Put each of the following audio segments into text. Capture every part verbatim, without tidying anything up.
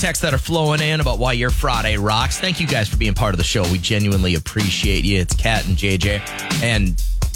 texts that are flowing in about why your Friday rocks. Thank you guys for being part of the show. We genuinely appreciate you. It's Kat and J J. And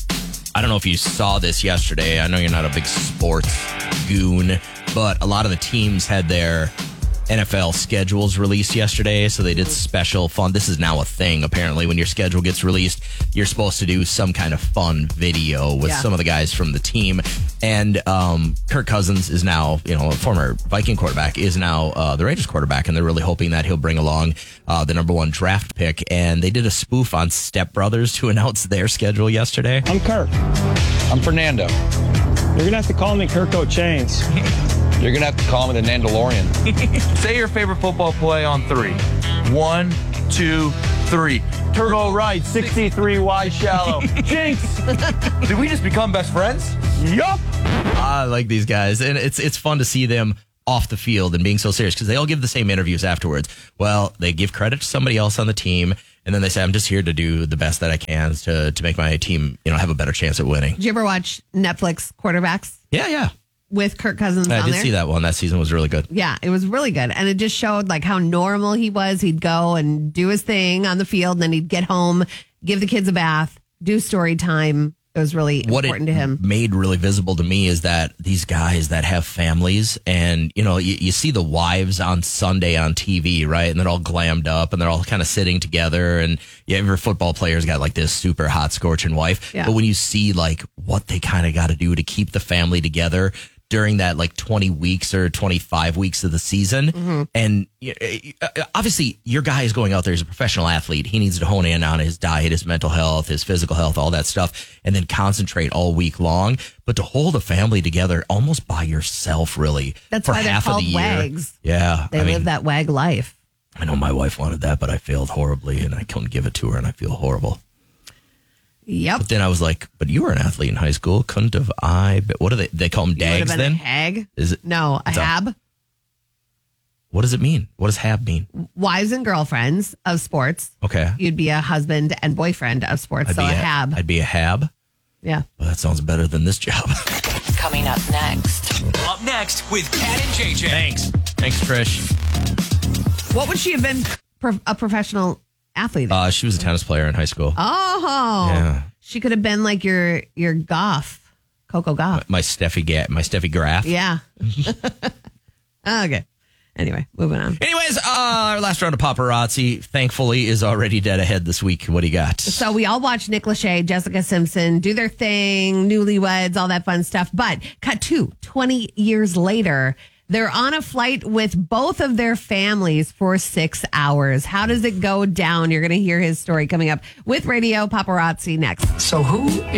I don't know if you saw this yesterday. I know you're not a big sports goon, but a lot of the teams had their N F L schedules released yesterday, so they did special fun. This is now a thing, apparently. When your schedule gets released, you're supposed to do some kind of fun video with yeah. some of the guys from the team. And um, Kirk Cousins is now, you know, a former Viking quarterback, is now uh, the Raiders quarterback, and they're really hoping that he'll bring along uh, the number one draft pick. And they did a spoof on Step Brothers to announce their schedule yesterday. I'm Kirk. I'm Fernando. You're going to have to call me Kirk O'Chains. You're going to have to call me the Nandalorian. Say your favorite football play on three. One, two, three. Turbo right, sixty-three wide shallow. Jinx! Did we just become best friends? Yup! I like these guys, and it's it's fun to see them off the field and being so serious because they all give the same interviews afterwards. Well, they give credit to somebody else on the team, and then they say, I'm just here to do the best that I can to, to make my team, you know, have a better chance at winning. Did you ever watch Netflix Quarterbacks? Yeah, yeah. With Kirk Cousins I on did there. see that one. That season was really good. Yeah, it was really good. And it just showed like how normal he was. He'd go and do his thing on the field, and then he'd get home, give the kids a bath, do story time. It was really what important it to him. Made really visible to me is that these guys that have families, and you know, you, you see the wives on Sunday on T V, right? And they're all glammed up and they're all kind of sitting together. And yeah, every football player's got like this super hot scorching wife. Yeah. But when you see like what they kind of got to do to keep the family together during that like twenty weeks or twenty-five weeks of the season. Mm-hmm. And obviously your guy is going out there as a professional athlete. He needs to hone in on his diet, his mental health, his physical health, all that stuff, and then concentrate all week long. But to hold a family together almost by yourself, really, that's for why they're half called of the year. wags. Yeah. They I live mean, that wag life. I know my wife wanted that, but I failed horribly and I couldn't give it to her and I feel horrible. Yep. But then I was like, but you were an athlete in high school. Couldn't have I? But what do they, they call them You would have dags been then? a hag? Is it? No, a It's a- hab. What does it mean? What does hab mean? Wives and girlfriends of sports. Okay. You'd be a husband and boyfriend of sports. I'd so be a hab. I'd be a hab. Yeah. Well, that sounds better than this job. Coming up next. Up next with Kat and J J. Thanks. Thanks, Trish. What would she have been pro- a professional athlete? Uh, she was a tennis player in high school. Oh. Yeah. She could have been like your your Goff, Coco Goff. My Steffi Ga- my Steffi Graf. Yeah. Okay. Anyway, moving on. Anyways, uh, our last round of paparazzi, thankfully, is already dead ahead this week. What do you got? So we all watched Nick Lachey, Jessica Simpson do their thing, newlyweds, all that fun stuff. But cut to twenty years later, they're on a flight with both of their families for six hours. How does it go down? You're going to hear his story coming up with Radio Paparazzi next. So who